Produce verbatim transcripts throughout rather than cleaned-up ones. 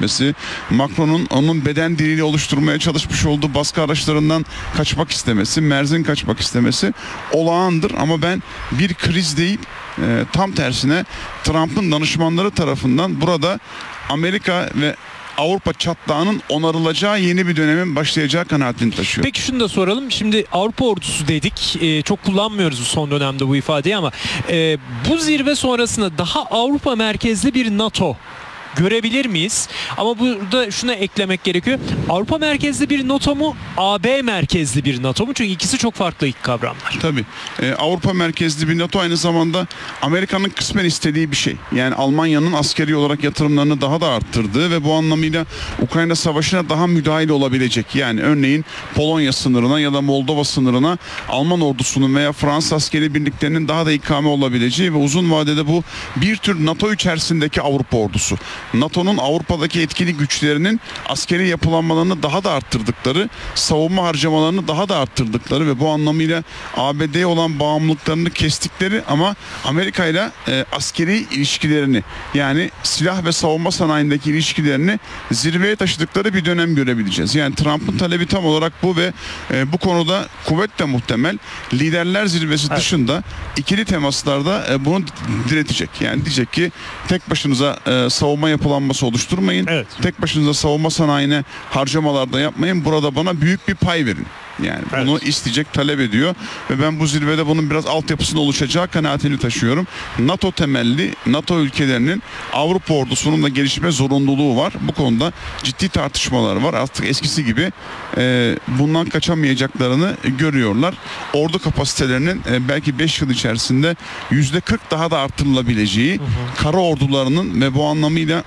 etmesi, Macron'un onun beden diliyle oluşturmaya çalışmış olduğu baskı araçlarından kaçmak istemesi, Merz'in kaçmak istemesi olağandır. Ama ben bir kriz değil, e, tam tersine Trump'ın danışmanları tarafından burada Amerika ve Avrupa çatlağının onarılacağı yeni bir dönemin başlayacağı kanaatini taşıyor. Peki şunu da soralım. Şimdi Avrupa ordusu dedik. Ee, çok kullanmıyoruz son dönemde bu ifadeyi ama e, bu zirve sonrasında daha Avrupa merkezli bir NATO görebilir miyiz? Ama burada şuna eklemek gerekiyor. Avrupa merkezli bir NATO mu? A B merkezli bir NATO mu? Çünkü ikisi çok farklı ilk kavramlar. Tabii. Ee, Avrupa merkezli bir NATO aynı zamanda Amerika'nın kısmen istediği bir şey. Yani Almanya'nın askeri olarak yatırımlarını daha da arttırdığı ve bu anlamıyla Ukrayna Savaşı'na daha müdahil olabilecek. Yani örneğin Polonya sınırına ya da Moldova sınırına Alman ordusunun veya Fransız askeri birliklerinin daha da ikame olabileceği ve uzun vadede bu bir tür NATO içerisindeki Avrupa ordusu. NATO'nun Avrupa'daki etkili güçlerinin askeri yapılanmalarını daha da arttırdıkları, savunma harcamalarını daha da arttırdıkları ve bu anlamıyla A B D'ye olan bağımlılıklarını kestikleri ama Amerika ile e, askeri ilişkilerini, yani silah ve savunma sanayindeki ilişkilerini zirveye taşıdıkları bir dönem görebileceğiz. Yani Trump'ın talebi tam olarak bu ve e, bu konuda kuvvetle muhtemel liderler zirvesi evet. dışında ikili temaslarda e, bunu diretecek. Yani diyecek ki tek başınıza e, savunma yapılanması oluşturmayın. Evet. Tek başınıza savunma sanayine harcamalarda yapmayın. Burada bana büyük bir pay verin. Yani evet. bunu isteyecek, talep ediyor ve ben bu zirvede bunun biraz altyapısının oluşacağı kanaatini taşıyorum. NATO temelli, NATO ülkelerinin Avrupa ordusunun da gelişme zorunluluğu var. Bu konuda ciddi tartışmalar var. Artık eskisi gibi e, bundan kaçamayacaklarını görüyorlar. Ordu kapasitelerinin e, belki beş yıl içerisinde yüzde kırk daha da artırılabileceği, hı hı. kara ordularının ve bu anlamıyla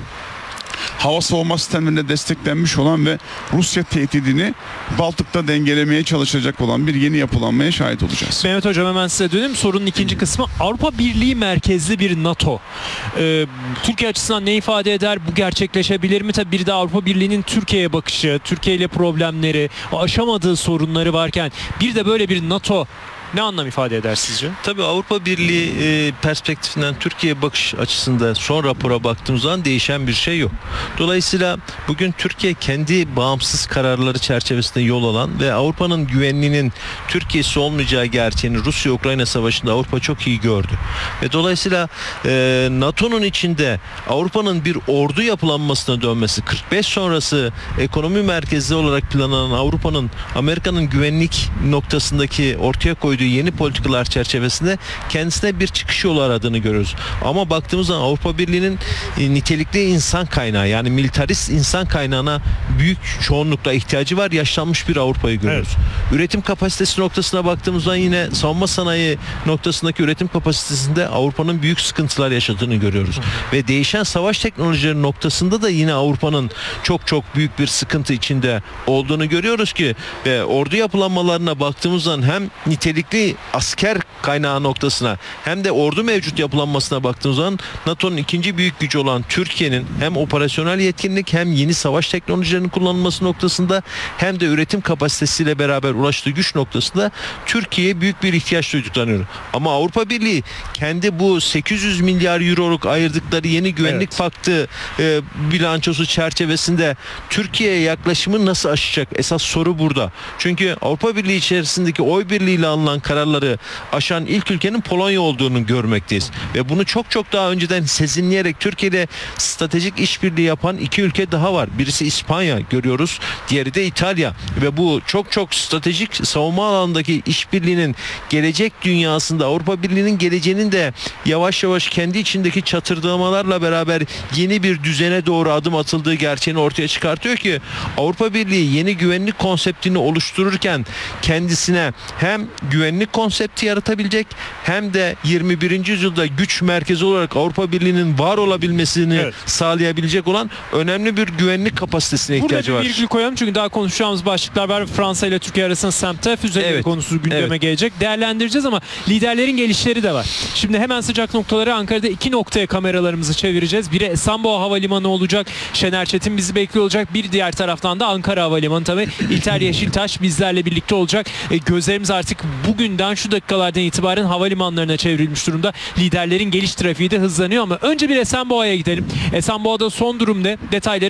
hava savunma sistemlerine desteklenmiş olan ve Rusya tehdidini Baltık'ta dengelemeye çalışacak olan bir yeni yapılanmaya şahit olacağız. Mehmet Hocam, hemen size döneyim. Sorunun ikinci kısmı Avrupa Birliği merkezli bir NATO. Ee, Türkiye açısından ne ifade eder? Bu gerçekleşebilir mi? Tabii bir de Avrupa Birliği'nin Türkiye'ye bakışı, Türkiye ile problemleri, aşamadığı sorunları varken bir de böyle bir NATO ne anlam ifade eder sizce? Tabii Avrupa Birliği e, perspektifinden Türkiye bakış açısında son rapora baktığımız zaman değişen bir şey yok. Dolayısıyla bugün Türkiye kendi bağımsız kararları çerçevesinde yol alan ve Avrupa'nın güvenliğinin Türkiye'si olmayacağı gerçeğini Rusya-Ukrayna Savaşı'nda Avrupa çok iyi gördü. Ve dolayısıyla e, NATO'nun içinde Avrupa'nın bir ordu yapılanmasına dönmesi, kırk beş sonrası ekonomi merkezli olarak planlanan Avrupa'nın Amerika'nın güvenlik noktasındaki ortaya koyduğu yeni politikalar çerçevesinde kendisine bir çıkış yolu aradığını görüyoruz. Ama baktığımız zaman Avrupa Birliği'nin e, nitelikli insan kaynağı, yani militarist insan kaynağına büyük çoğunlukla ihtiyacı var. Yaşlanmış bir Avrupa'yı görüyoruz. Evet. Üretim kapasitesi noktasına baktığımız zaman yine savunma sanayi noktasındaki üretim kapasitesinde Avrupa'nın büyük sıkıntılar yaşadığını görüyoruz. Hı. Ve değişen savaş teknolojileri noktasında da yine Avrupa'nın çok çok büyük bir sıkıntı içinde olduğunu görüyoruz ki ve ordu yapılanmalarına baktığımız zaman hem nitelikli asker kaynağı noktasına hem de ordu mevcut yapılanmasına baktığımız zaman NATO'nun ikinci büyük gücü olan Türkiye'nin hem operasyonel yetkinlik hem yeni savaş teknolojilerinin kullanılması noktasında hem de üretim kapasitesiyle beraber ulaştığı güç noktasında Türkiye'ye büyük bir ihtiyaç duyduklarını. Ama Avrupa Birliği kendi bu sekiz yüz milyar euroluk ayırdıkları yeni güvenlik evet. paktı e, bilançosu çerçevesinde Türkiye'ye yaklaşımı nasıl aşacak? Esas soru burada. Çünkü Avrupa Birliği içerisindeki oy birliğiyle alınan kararları aşan ilk ülkenin Polonya olduğunu görmekteyiz. Ve bunu çok çok daha önceden sezinleyerek Türkiye'de stratejik işbirliği yapan iki ülke daha var. Birisi İspanya görüyoruz, diğeri de İtalya. Ve bu çok çok stratejik savunma alanındaki işbirliğinin gelecek dünyasında Avrupa Birliği'nin geleceğinin de yavaş yavaş kendi içindeki çatırdamalarla beraber yeni bir düzene doğru adım atıldığı gerçeğini ortaya çıkartıyor ki Avrupa Birliği yeni güvenlik konseptini oluştururken kendisine hem güvenlik konsepti yaratabilecek hem de yirmi birinci yüzyılda güç merkezi olarak Avrupa Birliği'nin var olabilmesini evet. sağlayabilecek olan önemli bir güvenlik kapasitesine Burada ihtiyacı var. Burada bir virgül koyalım çünkü daha konuşacağımız başlıklar var. Fransa ile Türkiye arasında S A M P''te füzeleri evet. konusu gündeme evet. gelecek. Değerlendireceğiz ama liderlerin gelişleri de var. Şimdi hemen sıcak noktaları Ankara'da iki noktaya kameralarımızı çevireceğiz. Biri Esenboğa Havalimanı olacak. Şener Çetin bizi bekliyor olacak. Bir diğer taraftan da Ankara Havalimanı tabii. İlter Yeşiltaş bizlerle birlikte olacak. E, gözlerimiz artık bugünden şu dakikalardan itibaren havalimanlarına çevrilmiş durumda. Liderlerin geliş trafiği de hızlanıyor ama önce bir Esenboğa'ya gidelim. Esenboğa'da son durum ne? Detayları